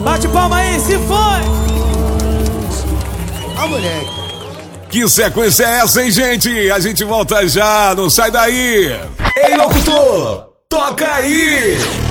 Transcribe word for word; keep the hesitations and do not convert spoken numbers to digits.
Bate palma aí, se foi! Ah, moleque. Que sequência é essa, hein, gente? A gente volta já, não sai daí! Ei, locutor, toca aí!